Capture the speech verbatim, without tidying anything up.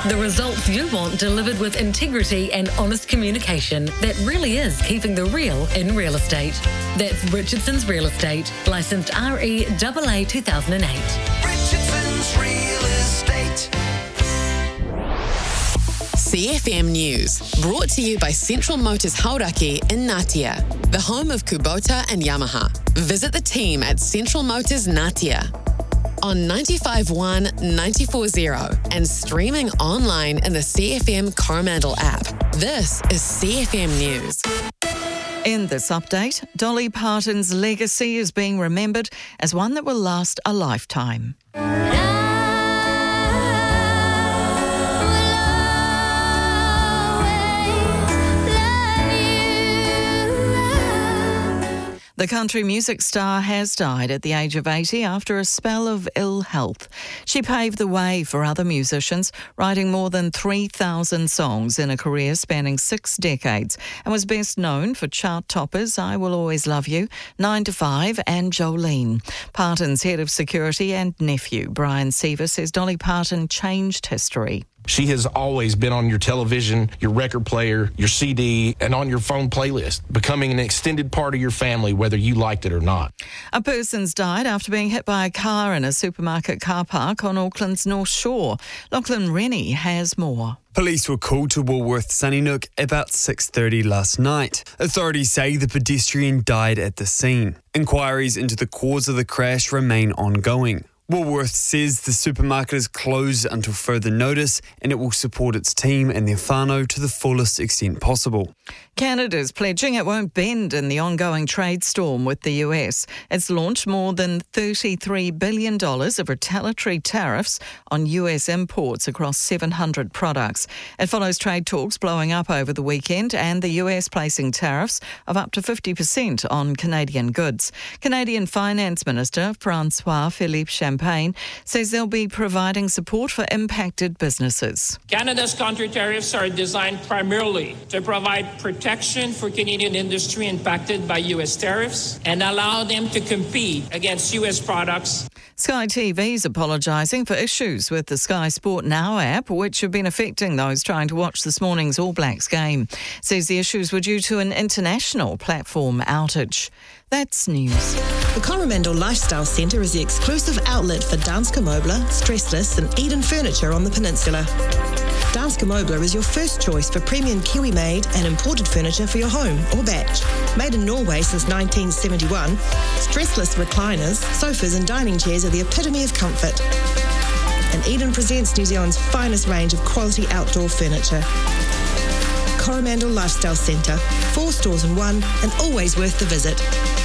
The results you want delivered with integrity and honest communication that really is keeping the real in real estate. That's Richardson's Real Estate, licensed R E A A two thousand eight. Richardson's Real Estate. C F M News, brought to you by Central Motors Hauraki in Ngatea, the home of Kubota and Yamaha. Visit the team at Central Motors Ngatea on ninety-five point one, ninety-four point zero and streaming online in the C F M Coromandel app. This is C F M News. In this update, Dolly Parton's legacy is being remembered as one that will last a lifetime. The country music star has died at the age of eighty after a spell of ill health. She paved the way for other musicians, writing more than three thousand songs in a career spanning six decades, and was best known for chart toppers I Will Always Love You, Nine to Five and Jolene. Parton's head of security and nephew, Brian Seaver, says Dolly Parton changed history. She has always been on your television, your record player, your C D, and on your phone playlist, becoming an extended part of your family, whether you liked it or not. A person's died after being hit by a car in a supermarket car park on Auckland's North Shore. Lachlan Rennie has more. Police were called to Woolworth Sunnysnook about six thirty last night. Authorities say the pedestrian died at the scene. Inquiries into the cause of the crash remain ongoing. Woolworths says the supermarket is closed until further notice and it will support its team and their whānau to the fullest extent possible. Canada's pledging it won't bend in the ongoing trade storm with the U S. It's launched more than thirty-three billion dollars of retaliatory tariffs on U S imports across seven hundred products. It follows trade talks blowing up over the weekend and the U S placing tariffs of up to fifty percent on Canadian goods. Canadian Finance Minister Francois Philippe Champagne says they'll be providing support for impacted businesses. Canada's counter tariffs are designed primarily to provide protection for Canadian industry impacted by U S tariffs and allow them to compete against U S products. Sky T V's apologising for issues with the Sky Sport Now app, which have been affecting those trying to watch this morning's All Blacks game. Says the issues were due to an international platform outage. That's news. The Coromandel Lifestyle Centre is the exclusive outlet for Danske Møbler, Stressless and Eden Furniture on the peninsula. Danske Møbler is your first choice for premium Kiwi-made and imported furniture for your home or batch. Made in Norway since nineteen seventy-one, stressless recliners, sofas and dining chairs are the epitome of comfort. And Eden presents New Zealand's finest range of quality outdoor furniture. Coromandel Lifestyle Centre, four stores in one and always worth the visit.